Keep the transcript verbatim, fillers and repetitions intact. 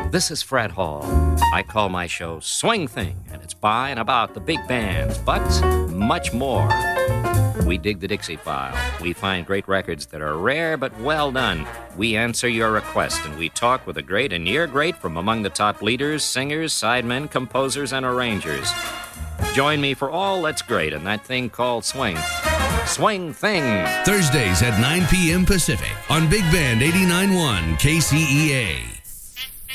This is Fred Hall. I call my show Swing Thing, and it's by and about the big bands, but much more. We dig the Dixie File. We find great records that are rare but well done. We answer your request, and we talk with the great and near great from among the top leaders, singers, sidemen, composers, and arrangers. Join me for all that's great in that thing called swing. Swing Thing. Thursdays at nine p.m. Pacific on Big Band eighty-nine point one K C E A.